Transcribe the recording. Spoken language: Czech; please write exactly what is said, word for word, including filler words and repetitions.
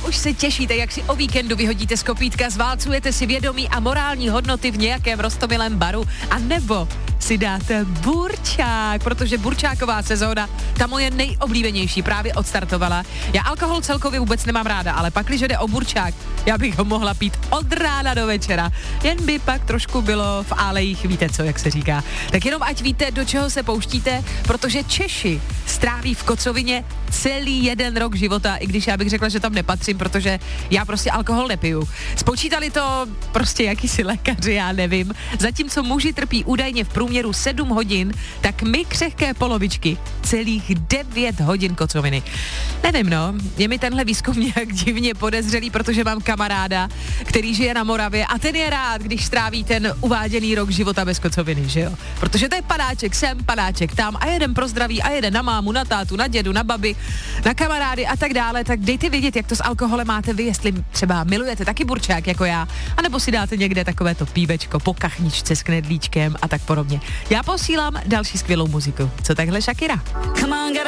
už se těšíte, jak si o víkendu vyhodíte z kopítka, zválcujete si vědomí a morální hodnoty v nějakém roztomilém baru, a nebo si dáte burčák, protože burčáková sezóna, ta moje nejoblíbenější, právě odstartovala. Já alkohol celkově vůbec nemám ráda, ale pak, když jde o burčák, já bych ho mohla pít od rána do večera. Jen by pak trošku bylo v álejích, víte co, jak se říká. Tak jenom ať víte, do čeho se pouštíte, protože Češi stráví v kocovině celý jeden rok života, i když já bych řekla, že tam nepatřím, protože já prostě alkohol nepiju. Spočítali to prostě jakýsi lékaři, já nevím. Zatímco muži trpí údajně v průměru sedm hodin, tak my křehké polovičky celých devět hodin kocoviny. Nevím, no, je mi tenhle výzkum nějak divně podezřelý, protože mám kamaráda, který žije na Moravě a ten je rád, když stráví ten uváděný rok života bez kocoviny, že jo? Protože to je panáček sem, panáček tam a jeden pro zdraví a jeden na mámu, na tátu, na dědu, na babi, na kamarády a tak dále, tak dejte vědět, jak to s alkoholem máte vy, jestli třeba milujete taky burčák jako já, anebo si dáte někde takové to pívečko po kachničce s knedlíčkem a tak podobně. Já posílám další skvělou muziku. Co takhle Shakira?